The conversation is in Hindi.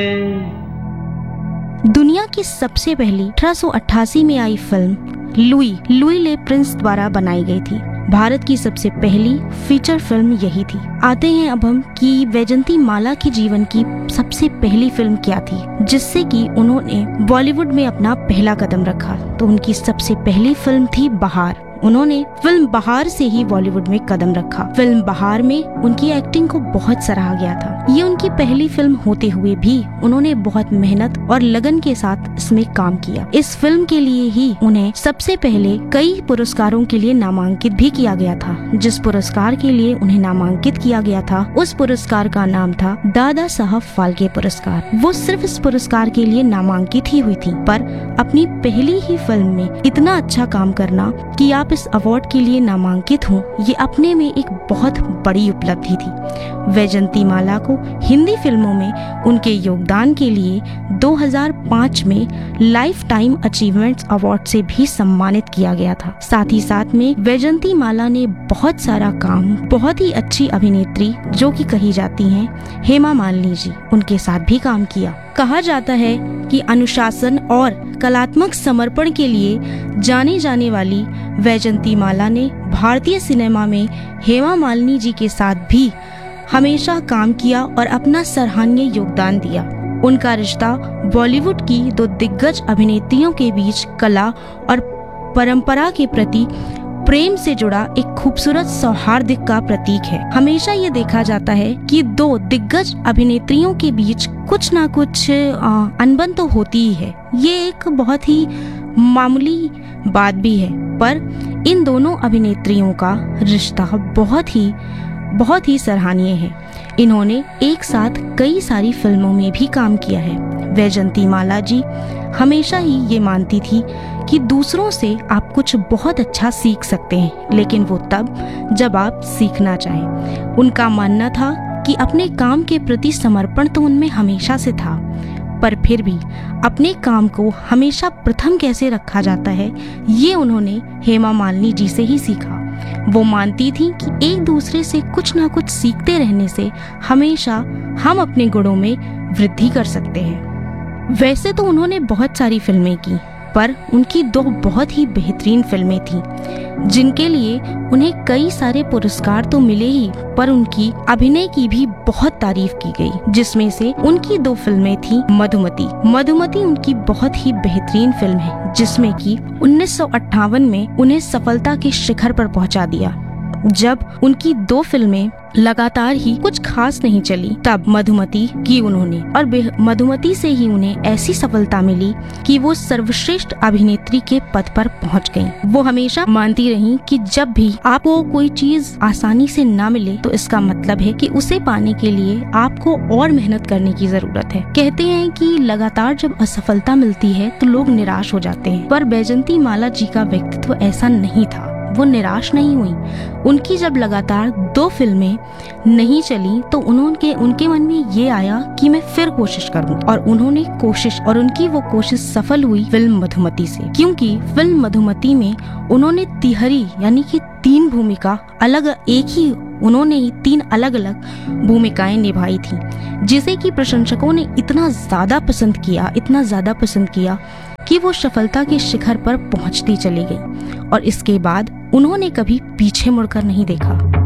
दुनिया की सबसे पहली 1888 में आई फिल्म लुई ले प्रिंस द्वारा बनाई गई थी। भारत की सबसे पहली फीचर फिल्म यही थी। आते हैं अब हम कि वैजयंती माला के जीवन की सबसे पहली फिल्म क्या थी जिससे कि उन्होंने बॉलीवुड में अपना पहला कदम रखा। तो उनकी सबसे पहली फिल्म थी बहार। उन्होंने फिल्म बहार से ही बॉलीवुड में कदम रखा। फिल्म बहार में उनकी एक्टिंग को बहुत सराहा गया था। ये उनकी पहली फिल्म होते हुए भी उन्होंने बहुत मेहनत और लगन के साथ इसमें काम किया। इस फिल्म के लिए ही उन्हें सबसे पहले कई पुरस्कारों के लिए नामांकित भी किया गया था। जिस पुरस्कार के लिए उन्हें नामांकित किया गया था उस पुरस्कार का नाम था दादा साहब फाल्के पुरस्कार। वो सिर्फ इस पुरस्कार के लिए नामांकित ही हुई थी, पर अपनी पहली ही फिल्म में इतना अच्छा काम करना कि आप इस अवार्ड के लिए नामांकित हो, ये अपने में एक बहुत बड़ी उपलब्धि थी। वैजयंती माला को हिंदी फिल्मों में उनके योगदान के लिए 2005 में लाइफ टाइम अचीवमेंट अवार्ड से भी सम्मानित किया गया था। साथ ही साथ में वैजयंती माला ने बहुत सारा काम बहुत ही अच्छी अभिनेत्री जो कि कही जाती हैं हेमा मालिनी जी, उनके साथ भी काम किया। कहा जाता है कि अनुशासन और कलात्मक समर्पण के लिए जाने जाने वाली वैजयंती माला ने भारतीय सिनेमा में हेमा मालिनी जी के साथ भी हमेशा काम किया और अपना सराहनीय योगदान दिया। उनका रिश्ता बॉलीवुड की दो दिग्गज अभिनेत्रियों के बीच कला और परंपरा के प्रति प्रेम से जुड़ा एक खूबसूरत सौहार्द का प्रतीक है। हमेशा ये देखा जाता है कि दो दिग्गज अभिनेत्रियों के बीच कुछ ना कुछ अनबन तो होती ही है। ये एक बहुत ही मामूली बात भी है, पर इन दोनों अभिनेत्रियों का रिश्ता बहुत ही सराहनीय है। इन्होंने एक साथ कई सारी फिल्मों में भी काम किया है। वैजयंती माला जी हमेशा ही ये मानती थी कि दूसरों से आप कुछ बहुत अच्छा सीख सकते हैं, लेकिन वो तब जब आप सीखना चाहें। उनका मानना था कि अपने काम के प्रति समर्पण तो उनमें हमेशा से था, पर फिर भी अपने काम को हमेशा प्रथम कैसे रखा जाता है ये उन्होंने हेमा मालिनी जी से ही सीखा। वो मानती थी कि एक दूसरे से कुछ ना कुछ सीखते रहने से हमेशा हम अपने गुणों में वृद्धि कर सकते हैं। वैसे तो उन्होंने बहुत सारी फिल्में की, पर उनकी दो बहुत ही बेहतरीन फिल्में थीं, जिनके लिए उन्हें कई सारे पुरस्कार तो मिले ही, पर उनकी अभिनय की भी बहुत तारीफ की गई। जिसमें से उनकी दो फिल्में थीं मधुमती उनकी बहुत ही बेहतरीन फिल्म है, जिसमें कि 1958 में उन्हें सफलता के शिखर पर पहुंचा दिया। जब उनकी दो फिल्में लगातार ही कुछ खास नहीं चली, तब मधुमती की उन्होंने, और मधुमती से ही उन्हें ऐसी सफलता मिली कि वो सर्वश्रेष्ठ अभिनेत्री के पद पर पहुंच गईं। वो हमेशा मानती रहीं कि जब भी आपको कोई चीज आसानी से ना मिले तो इसका मतलब है कि उसे पाने के लिए आपको और मेहनत करने की जरूरत है। कहते हैं कि लगातार जब असफलता मिलती है तो लोग निराश हो जाते हैं, पर वैजयंती माला जी का व्यक्तित्व ऐसा नहीं था। वो निराश नहीं हुई। उनकी जब लगातार दो फिल्में नहीं चली तो उनके मन में ये आया कि मैं फिर कोशिश करूं, और उन्होंने कोशिश, और उनकी वो कोशिश सफल हुई फिल्म मधुमती से। क्योंकि फिल्म मधुमती में उन्होंने तिहरी यानी कि तीन अलग अलग भूमिकाएं निभाई थी, जिसे कि प्रशंसकों ने इतना ज्यादा पसंद किया कि वो सफलता के शिखर पर पहुंचती चली गई, और इसके बाद उन्होंने कभी पीछे मुड़कर नहीं देखा।